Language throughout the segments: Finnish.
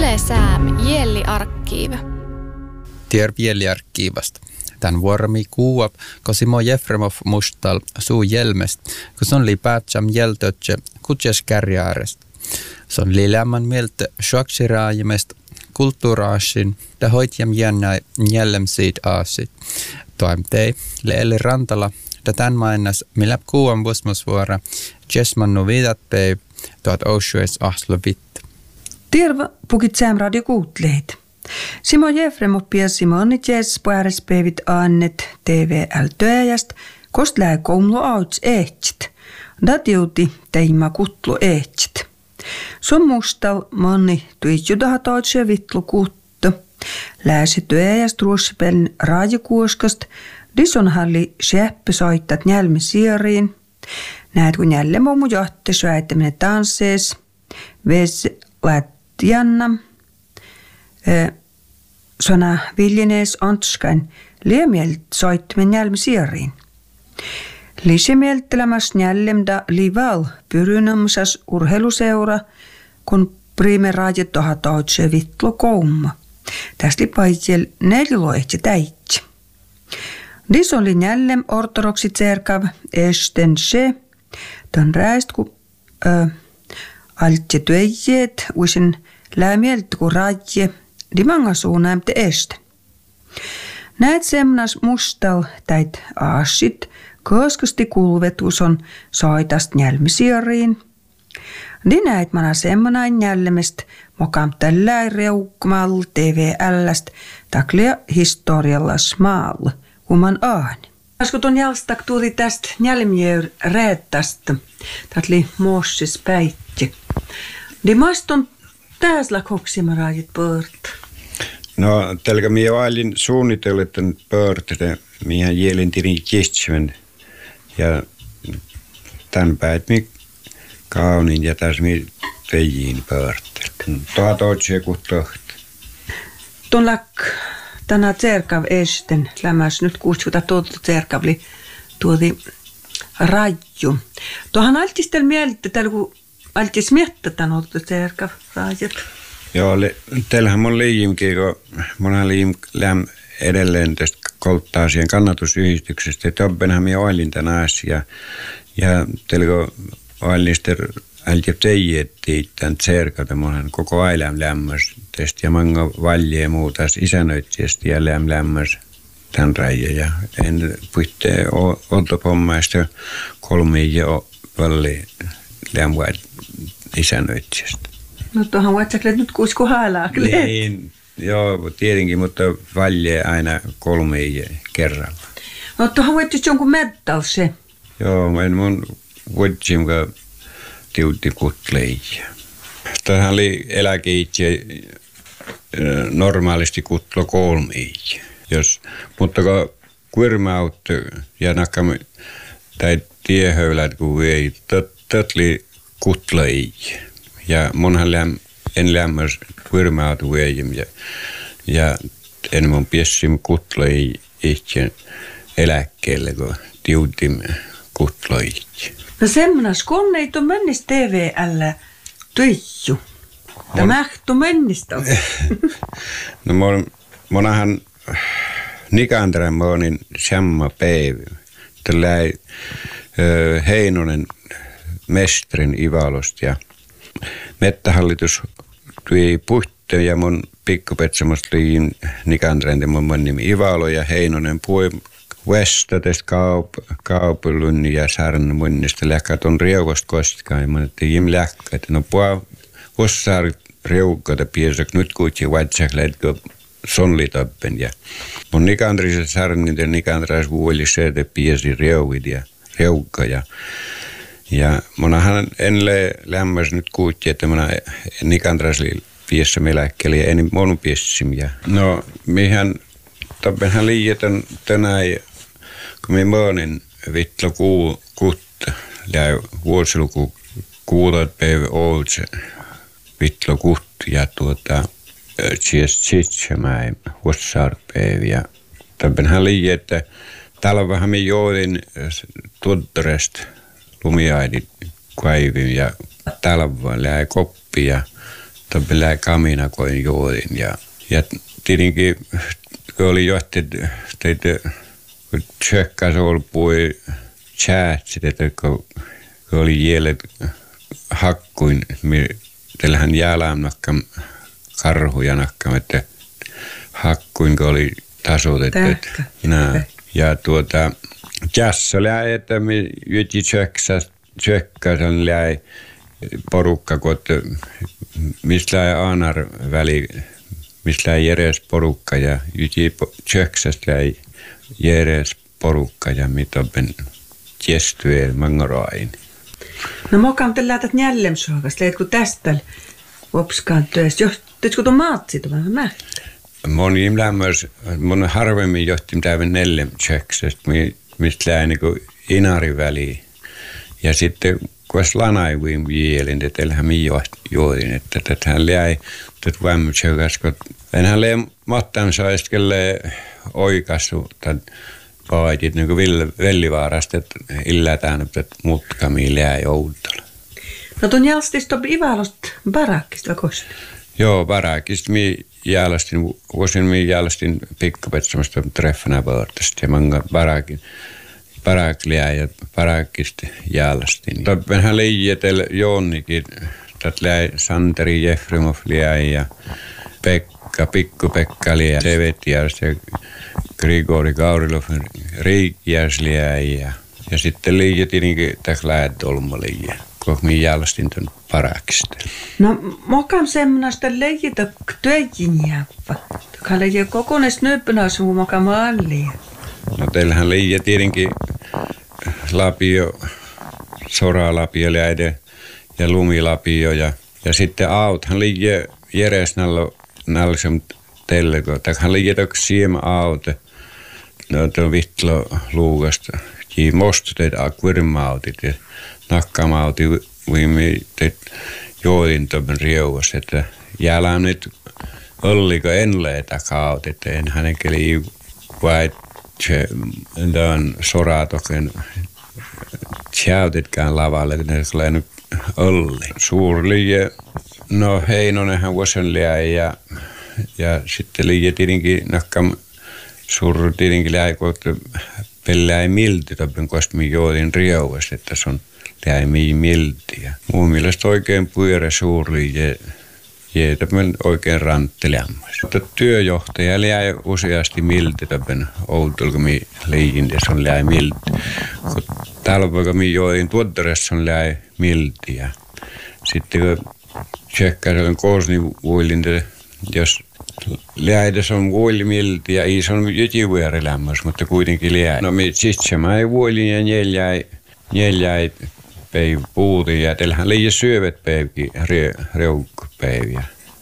Yle Sääm Jelli-arkiiva. Tier Jelli-arkiivasta. Tän vuoromi kuuap, kun Simo Jefremov mustal suu jelmest, kun se on li päätsam jeltötse kutses kärjäärest. Se on li lämmän mieltä shuaksiraajimest kulttuuraasin, da hoitjam jännä jällem siitä aasit. Toim tei, leeli rantala, da tän mainas, millä kuuan vuosmusvuora, Jesmannu viidat päiv, tuot osues ahslo vitt. Terve pukit Sääm radio kuutleet. Simo Jefremov pies Simoni Jess puärespäivit annet TVL-töäjäst, kost lää koumlu auts ehtsit. Da tiuti teima kutlu ehtsit. Sun mustal monni tuitjudaha tautsia vitlu kuttu. Lääsi töäjäst ruussipelin raadiokuoskast, dison halli schäppy soittat njälmi siiriin. Näet kun jälle mummu johti syöittäminen tanssees. Ves lättianna. Sona viljenees ontskan liemielt soittimen jälmi siiriin. Lisimieltelemäs njällemda lival pyrynämsäs urheiluseura, kun priime raajet toha tautse vitlu koumma. Tästä paitsel neliloehti täitsi. Dis oli njällem ortodoksi tserkav esten se, ton rääst ku altje töijet uisen lämieltä ku raadje, dimanga suunaimte esten. Näet semnas mustal täit aasit, koskasti kulvetus on soitast njälmisiiriin. Di näit mana semmonain njällemest, mokam tällään reukmal TVL:stä taklia historialla smaal, kuman aani. Asko ton jalstak tuli tästä njälmieur räättästä, tatli mossis päitti. Di maston täsla koksimarajit pört. No, tälkä minä olin suunnitellut tämän pörttä, minä jäljin tirin kestymän. Ja tämän päivän kaunin ja tässä minä tein pörttä. Tuohon toiseen kuin tohti. Tuon lak tänä tserkav esten lämmäs nyt kuusta tuota tserkavli tuoti raju. Tuohan altistel mieltä täällä kun altis miettä tämän tuota tserkav rajat. Joo, teillähän mun liimkin, kun munhan läm edelleen tästä kolttaasien kannatusyhdistyksestä. Tobbenhan minä oilin tämän asian. Ja teillä kun oilin sitten älkää teijättiin tämän tserkata, munhan koko ajan lämmös tästä. Ja manga valje ja muuta isänöitsijästä ja lämmös tämän rajan. Ja en puhutte oltopommaista kolmia valli lämmöä isänöitsijästä. No tuohon vatsaklet nyt kuisku haalakleet. Niin, joo, tietenkin, mutta valje aina 3 kerralla. No tuohon voittis jonkun metal se. Joo, en mun voitsin, kun tiutti kutleija. Tähän oli eläkeitse normaalisti kutlo 3. Mutta kun kuirmaut ja nakkamme tai tiehöylät, kun ei, tätli kutleija. Ja munhan en lämmös kuirmaatu veijim ja en mun piessim kutloi itse eläkkeelle, kun tiutim kutloi itse. No semmonas konneito mennis TVL tyiju. Tämä ähtu mennistä. No monahan Nikandran monin samma päivä. Tällä Heinonen mestrin Ivalosta ja mettähallitus tuli puhte ja mun pikkupetsamosta tuli Nikandrente mun nimi Ivalo ja Heinonen pui Vesta tästä kaupallun ja saaren munnista läkkat on reukosta koskaan. Ja mun että jim läkkat, että no pua ossaari reukata piesok nyt kuitsi vatsak lätkö sonlitappen. Ja mun Nikandrisen saaren ja Nikandrais vuoli se, että piesi reuvit ja reukka ja monahan en lämmäs nyt kuutti, että minä Nikandrasli piessä meläkkeli ja en monu piessimia. No, mihän tappenhan liietän tänään, kun minä moonin vitlo kuutta, ja vuosiluku 6 päivä ootse vitlo kuutta ja tsitsmäin vuosisaarpäivä. Ja tappenhan liiettä, talvahan minä joodin tuottaresta lumiaidit kaivin ja talvaan lähe koppi ja Topelää kamina koin juodin ja tietenkin kun oli johti teitä kun tjökkäs olpui chatsit, että kun oli jäljet hakkuin, teillähän jäälämnäkkään karhuja nakkam, että hakkuin kun oli tasoitettu. Ja tässä oli, että me jyti tjökkäs läi porukka, kun mistä läi Aanar väli, mistä läi Jeres porukka ja jyti tjöksäs läi Jeres porukka ja mitopen tiestyä mangorain. No mokam te lähtät njällemsuokas, leitku tästä vopskaan työstä. Johtitko tuon maatsit vähän mähtä? Moni lämmös, mun harvemmin johti täyden nellemtjöksästä, mistä läi niinku Inarin väliin. Ja sitten kun lanaivuin jielin, että teillähän minä juodin, että tätähän läi, että vämmötjökäs, kun enhän läi mattaan saiskelle oikassu, tai paatit niin kuin Vellivaarasta, että illätään, että mutkamiin läi Outolla. No tuon jälstistä Ivalosta barakkista vai kosta? Joo, barakkista minä jälstin Pikkupetsamasta treffana vuortasta ja manga baraklia ja barakkista jälstin. Toppenhan liijetel Joonnikin, että läi Santeri Jefremov läi ja Pikku-Pekka läi ja Sevetias ja Grigori Gaurilov Riikjäs läi ja sitten liijet tietenkin tässä lähet olma liijet. Kun minä jälstin tuon barakista. No mokam semmoista leijitä töihin jääpä. Joka leijä kokonaista nöppönä suu mokam mallia. No teillähän liijet tietenkin lapio, soralapio läide ja lumilapio ja sitten authan liijet Jeres nallisem telko. Tähän liijet onks siema aute. No tuon vittlo luukasta. Jii mostuteet akvirmautit ja nakkamauti viime joodin tuon rieuas, että jäälään nyt olliko enleitä kaut, että en hänekeli vai tämän soratoken tjäytitkään lavalle, että ne tulee nyt olli. Suurliie, no Heinonenhan vuosen liäi ja sitten liie tietenkin nakkam suur tietenkin liäi, kun pelläi milti toppen, koska minä joodin rieuas, että se on jäi milti. Ja mun mielestä oikein pyörä suuri ja oikein rantteleammas. Mutta työjohtaja jäi useasti milti toppen Outolla, kun minä liikin, ja se on jäi milti. Kun täällä kun minä joodin tuottaressa, on jäi milti. Ja sitten kun tsekkäisellä koosni vuilin, jos lähdes on vuoli milti ja ei se on jytivuorilämmös, mutta kuitenkin jäi. No minä sitsemä ei vuolin ja neljäi päivä puutin ja teillähän liian syövät päiväkin reukkupäiviä.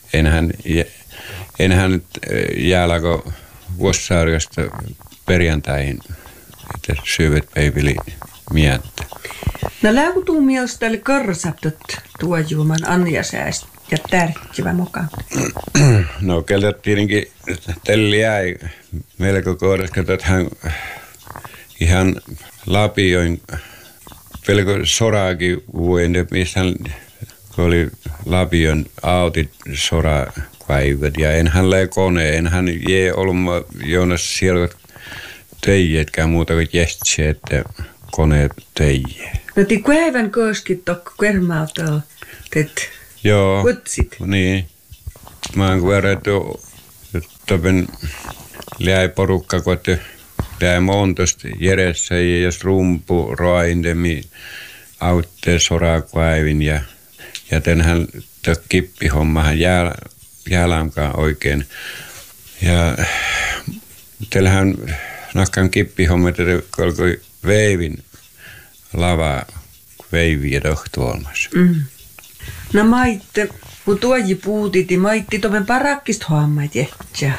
Enhän jäälako vuosisarjosta perjantaihin, että syövät päivili miettä. No lääkutuu mielestä oli korrasaptot tuojuuman anjasäästä ja tärkivä mukaan. No keltä tietenkin telli jäi melko kohdassa, että hän ihan lapioin pelko soraakin vuoden, missä oli lapion autit sorakaivat ja enhän läi kone, enhän jää ollut Joonas siellä teijätkään muuta kuin jästse, että kone teijä. No ti kuäivän koskit tokko kermautaa, teet kutsit. Niin. Mä oon kuvarettu, että läi porukka, kun läi montosta Jeressä ja jos rumpu roaindemi auttee sorakuaivin ja tenhän kippihommahan jäälämkaan oikein. Ja teillähän nakkaan kippihommat, että kolkoi veivin lava veiviä tohtuolmassa. No maitte, kun tuoji puutiti, maitti toven parakkista hommat jähtsä.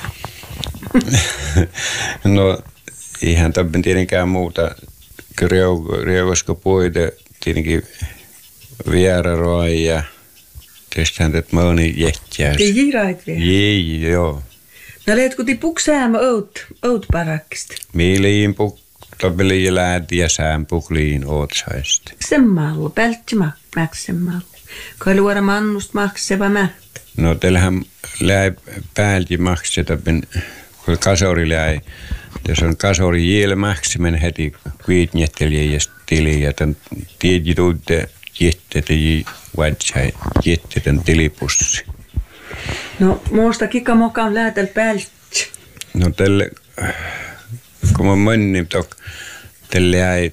No ihan toppen tietenkään muuta. Reukosko puite tietenkin vieraroa ja testähän tätä moni jähtsää. Te jirait vielä? Joo. No leetko ti puksäämä oot parakkista? Miiliin toppeliin lähti ja sään pukliin ootsaista. Semmallu, pältsi maksemmallu. Kai luoda mannusta makseva mähtä. No teillähän läi päälti makseta, kun kasori läi. Tässä on kasori jiel maksimen heti kuitnjettelijästä tili ja tämän tiedji tuutte jättetä vaitsai jättetä tilipussi. No muusta kika mokaan läätäl päälti. No tälle, kun mä mennin, tälle jäi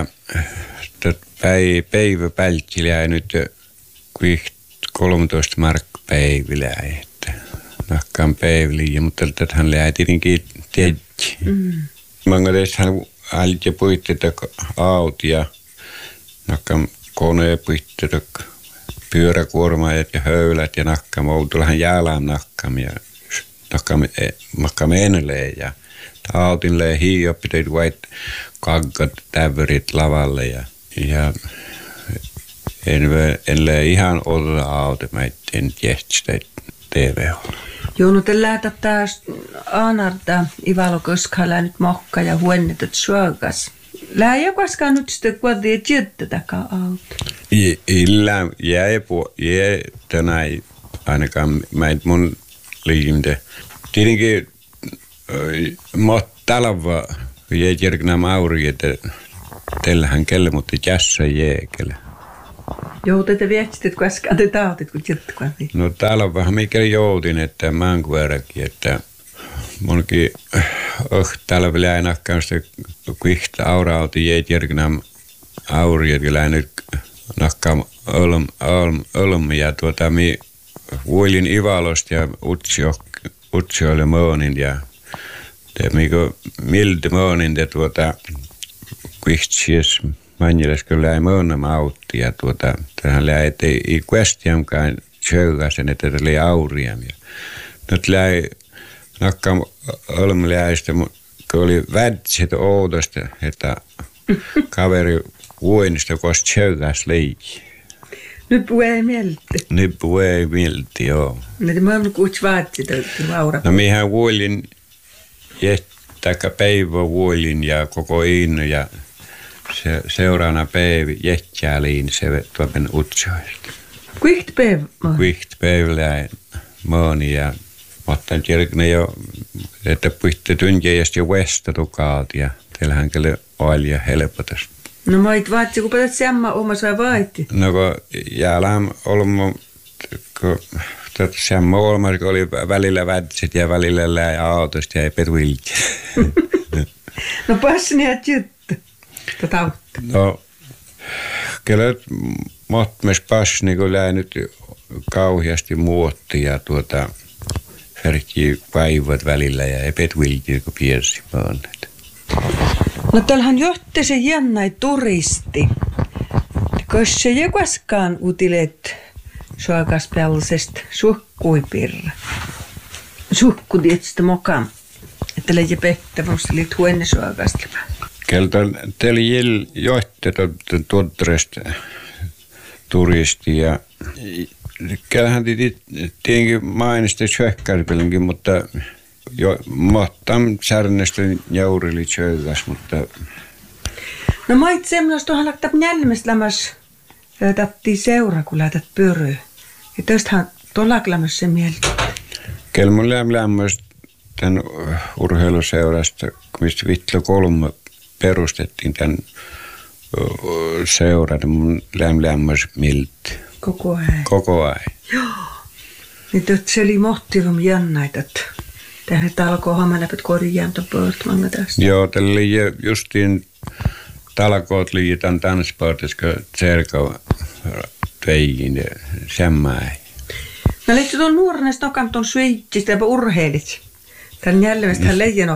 päivä päälti jäi nyt 13 markkapäivillä jäi. Nakkaan päivillä, mutta tähän jäi tietenkin tiedji. Mä oon tässä alti puitteita auto ja nakkaan koneen puitteita pyöräkuormaajat ja höylät ja nakkaan outullahan jäällään nakkaan ja nakkaan enleen ja autinleen hiiopiteet vait kaggat tävyrit lavalle ja en lää ihan olla auto, mä en tiedä sitä TV-olla. Joo, no te läätät taas Aanarta Ivalo koskalla nyt mokka ja huonnetat suokas. Lää ei koskaan nyt sitten kuitenkin tiettätäkään auto. Illa jäi tänään ainakaan mäit mun liimte. Tietenkin talva jäi järknää mauri, että teillähän kelle, mutta jässä jääkelle. Joo, te viehtisit koskaan te tautit, kun tiettäkään. No täällä on vähän mikäli joutin, että mä oon kuitenkin, että munkin täällä vielä ei nakkaan sitä kuihta aurauti jäi järknää auri, että kyllä nyt nakkaan olm ja mi vuolin Ivalosta ja Utsioille moonin ja mikä miltä moonin te kuihtsies manjeles kyllä ei moonam autti ja tähän läi ei kuestiamkaan söökäsen, että oli auria. Nyt läi nakkaan olm läistä, kun oli vädset outosta, että kaveri vuonista kost söökäs leikki. Nyt puhuu mielti. Nyt puhuu mielti, joo. Mä oon kuuts vaatsit, että vaura. No minähän vuolin, jättäkä päivä vuolin ja koko inno ja seuraavana päivä jättääliin se tuopen Utsioista. Kuiht päivä? Kuiht päivä mooni ja ottan tiedätkö jo, että puhutte tunteesta jo vestatukaat ja teillähän kyllä oilija helpotas. No mä et vaatsi, kun päätät semma omassa vai vaati? No kun jäällä olemme, kun semma olemme, kun oli välillä vätsit ja välillä läi autosta ja ei petuilti. No passini ja juttu. No kyllä myös passini, kun läi nyt kauheasti muotti ja färkki vaivat välillä ja ei petuilti, kun piirsi maanneet. No täällähän johti se jännä turisti. Koska se ei koskaan utilet suokaspällisestä suhkuipirra. Suhku tietysti mokaan. Että leijä pettävästi liit huenne suokastella. Kelta teillä johti tuotteesta turisti ja kyllähän tietenkin mainitsi Tjökkarpilinkin, mutta jo mahtam särnestä jaurili Tjökas, mutta no mä itse semmoista tuohon laktaa nälmestä lämmäs tattiin seura, kun lähtät pyöryä. Ja toistahan tuolla lämmäs se mieltä. Kyllä mun lämmäs tämän urheiluseurasta, mistä Vitlo 3 perustettiin tämän seuran, mun lämmäs miltä. Koko ajan. Koko ajan. Joo. Niin se oli mohtivam jännäitä, että tähän alkoi hammanäpät korjaan pörtmanga tästä. Joo, tällä oli justiin talkoot liitan tanssipartis, kun Tserka teihin ja semmäin. No leitsi tuon nuorennesta nokan tuon suitsista ja urheilit. Tän jälleen hän leijen